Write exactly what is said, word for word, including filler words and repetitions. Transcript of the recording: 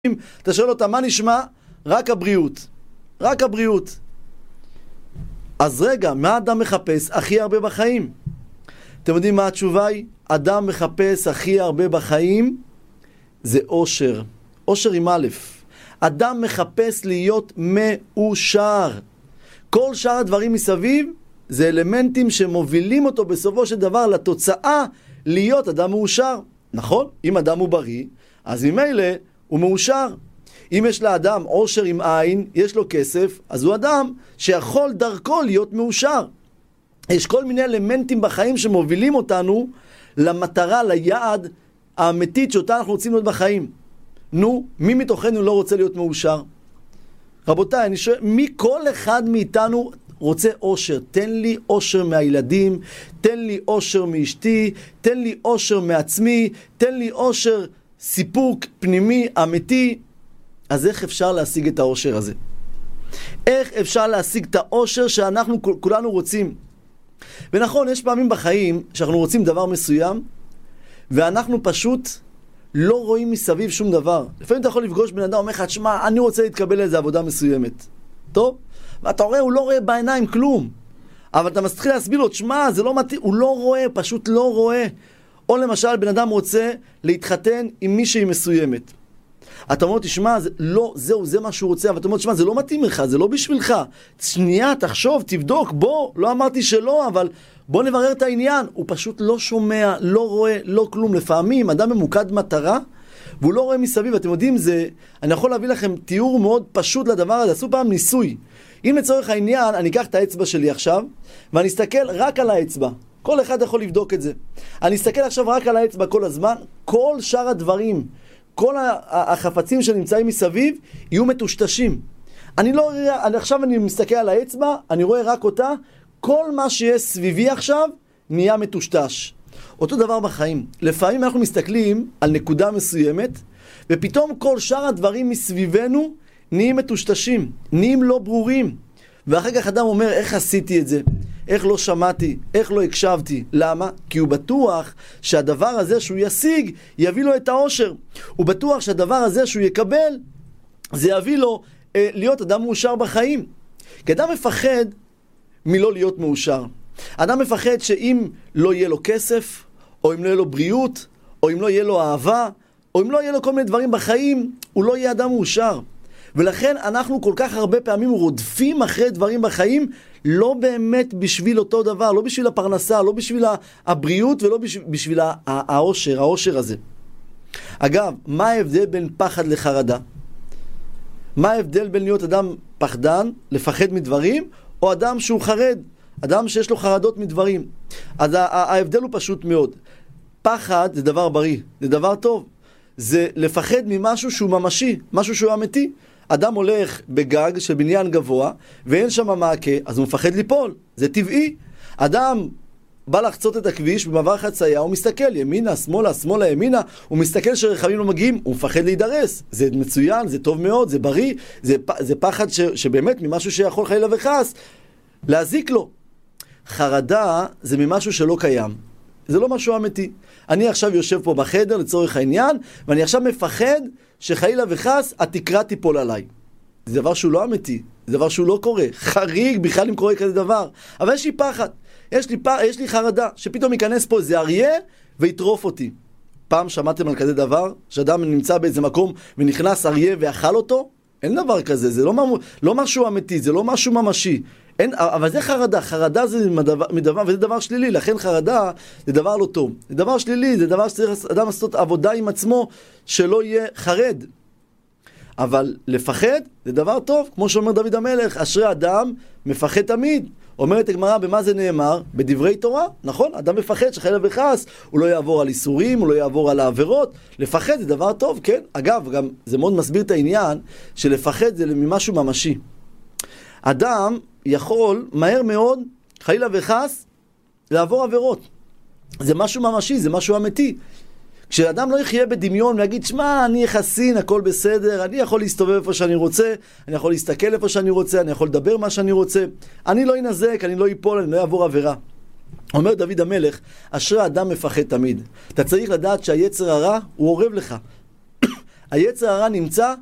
אתה שואל אותה, מה נשמע? רק הבריאות. רק הבריאות. אז רגע, מה אדם מחפש הכי הרבה בחיים? אתם יודעים מה התשובה היא? אדם מחפש הכי הרבה בחיים זה אושר. אושר עם א'. אדם מחפש להיות מאושר. כל שאר הדברים מסביב זה אלמנטים שמובילים אותו בסופו של דבר לתוצאה להיות אדם מאושר. נכון? אם אדם הוא בריא, אז ממילא הוא מאושר. אם יש לאדם עושר עם עין, יש לו כסף, אז הוא אדם שיכול דרכו להיות מאושר. יש כל מיני אלמנטים בחיים שמובילים אותנו למטרה, ליעד האמיתית שאותה אנחנו רוצים להיות בחיים. נו, מי מתוכנו לא רוצה להיות מאושר? רבותיי, אני שואל, מי כל אחד מאיתנו רוצה עושר? תן לי עושר מהילדים, תן לי עושר מאשתי, תן לי עושר מעצמי, תן לי עושר סיפוק פנימי אמיתי. אז איך אפשר להשיג את העושר הזה? איך אפשר להשיג את העושר שאנחנו כולנו רוצים? ונכון, יש פעמים בחיים שאנחנו רוצים דבר מסוים, ואנחנו פשוט לא רואים מסביב שום דבר. לפעמים אתה יכול לפגוש בן אדם, אומר לך, תשמע, אני רוצה להתקבל לאיזו עבודה מסוימת. טוב? ואתה רואה, הוא לא רואה בעיניים כלום. אבל אתה מתחיל להסביר לו, תשמע, זה לא מתאים, הוא לא רואה, פשוט לא רואה. או למשל, בן אדם רוצה להתחתן עם מישהי מסוימת. אתה אומר, תשמע, זה, לא, זהו, זה מה שהוא רוצה, אבל אתה אומר, תשמע, זה לא מתאים לך, זה לא בשבילך. שנייה, תחשוב, תבדוק, בוא, לא אמרתי שלא, אבל בוא נברר את העניין. הוא פשוט לא שומע, לא רואה, לא כלום. לפעמים, אדם ממוקד מטרה, והוא לא רואה מסביב. אתם יודעים, זה, אני יכול להביא לכם תיאור מאוד פשוט לדבר הזה. עשו פעם ניסוי. אם לצורך העניין, אני אקח את האצבע שלי עכשיו, ואני אסתכל רק על האצבע. כל אחד יכול לבדוק את זה. אני אסתכל עכשיו רק על האצבע כל הזמן, כל שאר הדברים, כל החפצים שנמצאים מסביב יהיו מטושטשים. אני לא רואה, אני, עכשיו אני מסתכל על האצבע, אני רואה רק אותה, כל מה שיש סביבי עכשיו נהיה מטושטש. אותו דבר בחיים. לפעמים אנחנו מסתכלים על נקודה מסוימת, ופתאום כל שאר הדברים מסביבנו נהיים מטושטשים, נהיים לא ברורים. ואחר כך אדם אומר, איך עשיתי את זה? איך לא שמעתי? איך לא הקשבתי? למה? כי הוא בטוח שהדבר הזה שהוא ישיג, יביא לו את העושר. הוא בטוח שהדבר הזה שהוא יקבל, זה יביא לו אה, להיות אדם מאושר בחיים. כי אדם מפחד מלא להיות מאושר. אדם מפחד שאם לא יהיה לו כסף, או אם לא יהיה לו בריאות, או אם לא יהיה לו אהבה, או אם לא יהיה לו כל מיני דברים בחיים, הוא לא יהיה אדם מאושר. ולכן אנחנו כל כך הרבה פעמים רודפים אחרי דברים בחיים, לא באמת בשביל אותו דבר, לא בשביל הפרנסה, לא בשביל הבריאות ולא בשביל העושר, העושר הזה. אגב, מה ההבדל בין פחד לחרדה? מה ההבדל בין להיות אדם פחדן, לפחד מדברים, או אדם שהוא חרד, אדם שיש לו חרדות מדברים? אז ההבדל הוא פשוט מאוד. פחד זה דבר בריא, זה דבר טוב. זה לפחד ממשהו שהוא ממשי, משהו שהוא אמיתי. אדם הולך בגג של בניין גבוה, ואין שם מעקה, אז הוא מפחד ליפול. זה טבעי. אדם בא לחצות את הכביש במעבר חצייה, הוא מסתכל ימינה, שמאלה, שמאלה, ימינה, הוא מסתכל שרכבים לא מגיעים, הוא מפחד להידרס. זה מצוין, זה טוב מאוד, זה בריא, זה, זה פחד ש, שבאמת ממשהו שיכול חלילה וחס להזיק לו. חרדה זה ממשהו שלא קיים. זה לא משהו אמיתי. אני עכשיו יושב פה בחדר לצורך העניין, ואני עכשיו מפחד שחלילה וחס התקרה תיפול עליי. זה דבר שהוא לא אמיתי, זה דבר שהוא לא קורה. חריג בכלל אם קורה כזה דבר. אבל יש לי פחד, יש לי, פח, יש לי חרדה, שפתאום ייכנס פה איזה אריה ויטרוף אותי. פעם שמעתם על כזה דבר? שאדם נמצא באיזה מקום ונכנס אריה ואכל אותו? אין דבר כזה, זה לא, לא משהו אמיתי, זה לא משהו ממשי. אין, אבל זה חרדה, חרדה זה מדבר, מדבר, וזה דבר שלילי, לכן חרדה זה דבר לא טוב. זה דבר שלילי, זה דבר שצריך אדם לעשות עבודה עם עצמו שלא יהיה חרד. אבל לפחד זה דבר טוב, כמו שאומר דוד המלך, אשרי אדם מפחד תמיד. אומרת הגמרא, במה זה נאמר? בדברי תורה, נכון? אדם מפחד שחלילה וחס, הוא לא יעבור על איסורים, הוא לא יעבור על העבירות. לפחד זה דבר טוב, כן? אגב, גם זה מאוד מסביר את העניין שלפחד זה ממשהו ממשי. אדם יכול מהר מאוד, חלילה וחס, לעבור עבירות. זה משהו ממשי, זה משהו אמיתי. כשאדם לא יחיה בדמיון ולהגיד, שמע, אני יחסין, הכל בסדר, אני יכול להסתובב איפה שאני רוצה, אני יכול להסתכל איפה שאני רוצה, אני יכול לדבר מה שאני רוצה, אני לא ינזק, אני לא ייפול, אני לא יעבור עבירה. אומר דוד המלך, אשרי אדם מפחד תמיד. אתה צריך לדעת שהיצר הרע הוא עורב לך. היצר הרע נמצא